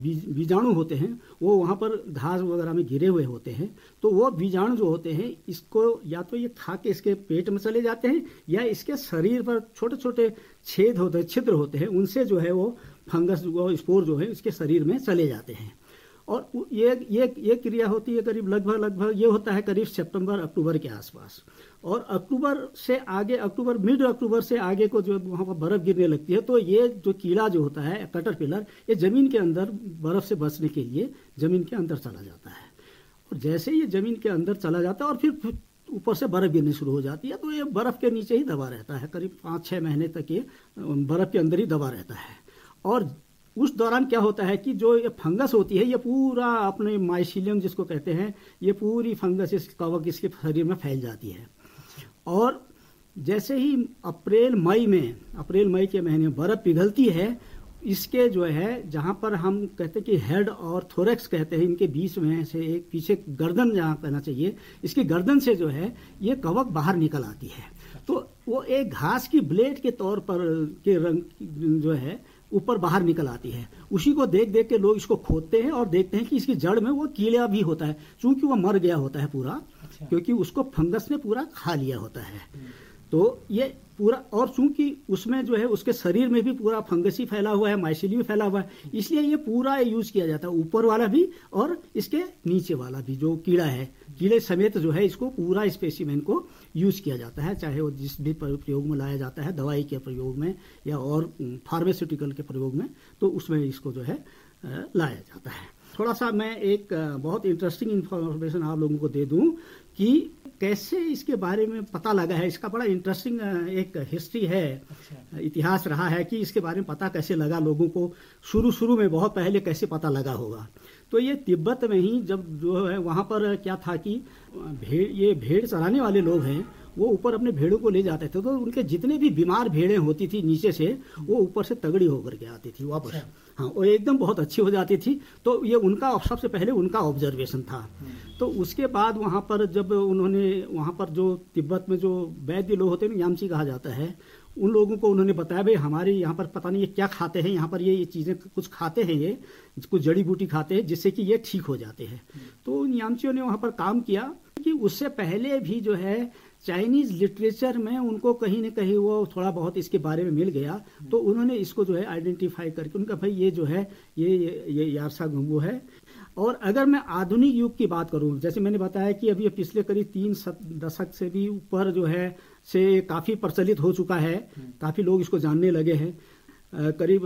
बीजाणु होते हैं वो वहाँ पर घास वगैरह में गिरे हुए होते हैं, तो वो बीजाणु जो होते हैं इसको या तो ये खा के इसके पेट में चले जाते हैं या इसके शरीर पर छोटे छोटे छेद होते हैं, छिद्र होते हैं, उनसे जो है वो फंगस वो स्पोर जो है इसके शरीर में चले जाते हैं। और ये क्रिया होती है करीब लगभग ये होता है करीब सितंबर अक्टूबर के आसपास। और अक्टूबर से आगे, मिड अक्टूबर से आगे को जो वहाँ पर बर्फ गिरने लगती है, तो ये जो कीड़ा जो होता है कैटरपिलर, ये जमीन के अंदर बर्फ से बचने के लिए जमीन के अंदर चला जाता है। और जैसे ये जमीन के अंदर चला जाता है और फिर ऊपर से बर्फ गिरनी शुरू हो जाती है, तो ये बर्फ के नीचे ही दबा रहता है, करीब 5-6 महीने तक ये बर्फ के अंदर ही दबा रहता है। और उस दौरान क्या होता है कि जो ये फंगस होती है ये पूरा अपने माइसीलियम जिसको कहते हैं, ये पूरी फंगस इस कवक इसके शरीर में फैल जाती है। और जैसे ही अप्रैल मई के महीने में बर्फ पिघलती है, इसके जो है जहां पर हम कहते हैं कि हेड और थोरेक्स कहते हैं, इनके बीच में से एक पीछे गर्दन जहां कहना चाहिए, इसकी गर्दन से जो है ये कवक बाहर निकल आती है। तो वो एक घास की ब्लेड के तौर पर के रंग जो है ऊपर बाहर निकल आती है। उसी को देख देख के लोग इसको खोदते हैं और देखते हैं कि इसकी जड़ में वो कीड़ा भी होता है, चूंकि वो मर गया होता है पूरा। अच्छा। क्योंकि उसको फंगस ने पूरा खा लिया होता है। तो ये पूरा, और चूंकि उसमें जो है उसके शरीर में भी पूरा फंगस ही फैला हुआ है, माइसीलियम फैला हुआ है, इसलिए ये पूरा यूज किया जाता है, ऊपर वाला भी और इसके नीचे वाला भी जो कीड़ा है, कीड़े समेत जो है इसको पूरा स्पेसिमेन को यूज किया जाता है, चाहे वो जिस भी प्रयोग में लाया जाता है, दवाई के प्रयोग में या और फार्मास्यूटिकल के प्रयोग में, तो उसमें इसको जो है लाया जाता है। थोड़ा सा मैं एक बहुत इंटरेस्टिंग इंफॉर्मेशन आप लोगों को दे दूं कि कैसे इसके बारे में पता लगा है। इसका बड़ा इंटरेस्टिंग एक हिस्ट्री है। अच्छा। इतिहास रहा है कि इसके बारे में पता कैसे लगा लोगों को, शुरू में बहुत पहले कैसे पता लगा होगा। तो ये तिब्बत में ही जब जो है वहाँ पर क्या था कि भेड़ चराने वाले लोग हैं, वो ऊपर अपने भेड़ों को ले जाते थे, तो उनके जितने भी बीमार भेड़ें होती थी नीचे से, वो ऊपर से तगड़ी होकर के आती थी वापस। अच्छा। हाँ, वो एकदम बहुत अच्छी हो जाती थी। तो ये उनका सबसे पहले उनका ऑब्जर्वेशन था। तो उसके बाद वहाँ पर जब उन्होंने वहाँ पर जो तिब्बत में जो वैद्य लोग होते हैं, यामची कहा जाता है, उन लोगों को उन्होंने बताया भाई हमारे यहाँ पर पता नहीं ये क्या खाते हैं, यहाँ पर ये चीज़ें कुछ खाते हैं, ये कुछ जड़ी बूटी खाते हैं जिससे कि ये ठीक हो जाते हैं। तो उन यामचियों ने वहाँ पर काम किया कि उससे पहले भी जो है चाइनीज लिटरेचर में उनको कहीं न कहीं वो थोड़ा बहुत इसके बारे में मिल गया, तो उन्होंने इसको जो है आइडेंटिफाई करके उनका भाई ये जो है ये यारसा गंगू है। और अगर मैं आधुनिक युग की बात करूं, जैसे मैंने बताया कि अभी पिछले करीब 3 दशक से भी ऊपर जो है से काफ़ी प्रचलित हो चुका है, काफ़ी लोग इसको जानने लगे हैं। करीब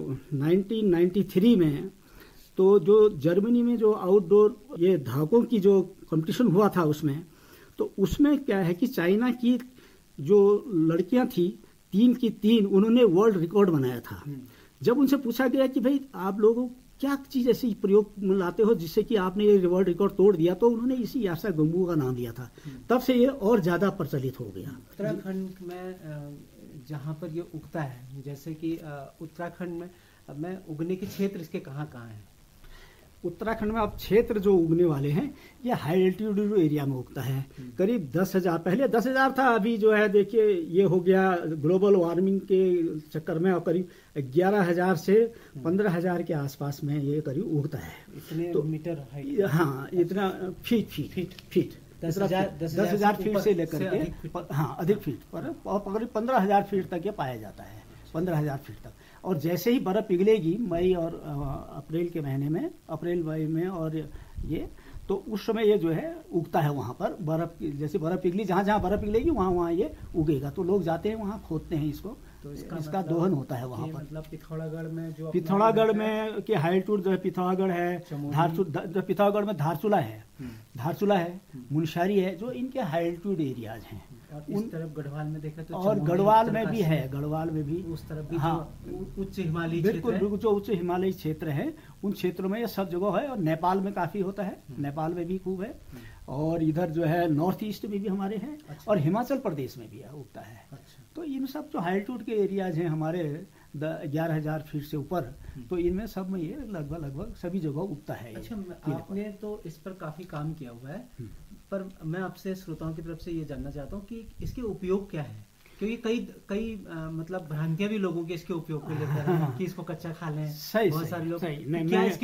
1993 में तो जो जर्मनी में जो आउटडोर ये धावकों की जो कंपटीशन हुआ था उसमें, तो उसमें क्या है कि चाइना की जो लड़कियां थी 3 की 3 उन्होंने वर्ल्ड रिकॉर्ड बनाया था। जब उनसे पूछा गया कि भाई आप लोगों क्या चीज ऐसी प्रयोग में लाते हो जिससे कि आपने ये वर्ल्ड रिकॉर्ड तोड़ दिया, तो उन्होंने इसी यासा गंगू का नाम दिया था। तब से ये और ज्यादा प्रचलित हो गया। उत्तराखंड में जहाँ पर ये उगता है, जैसे कि उत्तराखंड में उगने के क्षेत्र इसके कहाँ हैं? उत्तराखंड में अब क्षेत्र जो उगने वाले हैं ये हाई एल्टीट्यूड एरिया में उगता है। करीब 10,000, पहले 10,000 था, अभी जो है देखिए ये हो गया ग्लोबल वार्मिंग के चक्कर में, और करीब 11,000 से 15,000 के आसपास में ये करीब उगता है। इतने तो मीटर हाइट? हाँ, इतना फीट 10,000 फीट से लेकर के हाँ अधिक फीट पर, और करीब 15,000 फीट तक ये पाया जाता है, 15,000 फीट तक। और जैसे ही बर्फ पिघलेगी मई और अप्रैल के महीने में, अप्रैल मई में, और ये तो उस समय ये जो है उगता है वहाँ पर। बर्फ जैसे बर्फ पिघली, जहाँ जहाँ बर्फ पिघलेगी वहाँ ये उगेगा। तो लोग जाते हैं वहाँ, खोदते हैं इसको, तो इसका मतलब दोहन होता है वहाँ पर। मतलब पिथौरागढ़ में जो पिथौरागढ़ में कि हाई एल्टीट्यूड जो है पिथौरागढ़ है, पिथौरागढ़ में धारचूला है, मुनस्यारी है, जो इनके हाई एल्टीट्यूड एरियाज हैं। इस तरफ गढ़वाल में देखा तो, और गढ़वाल में भी है, गढ़वाल में भी उस तरफ भी हाँ उच्च हिमालयी, बिल्कुल जो उच्च हिमालयी क्षेत्र है उन क्षेत्रों में ये सब जगह है। और नेपाल में काफी होता है, नेपाल में भी खूब है, और इधर जो है नॉर्थ ईस्ट में भी हमारे हैं। अच्छा। और हिमाचल प्रदेश में भी उगता है। अच्छा। तो इन सब जो हाई एल्टीट्यूड के एरियाज हैं हमारे 11,000 फीट से ऊपर, तो इनमें सब में ये लगभग सभी जगह उगता है। अच्छा, आपने तो इस पर काफी काम किया हुआ है, पर मैं आपसे श्रोताओं की तरफ से ये जानना चाहता हूँ कि इसके उपयोग क्या है, क्योंकि कई मतलब भ्रांतियां भी लोगों के इसके उपयोग को लेकर कि इसको कच्चा खा लें। बहुत सारे लोग, क्या इसके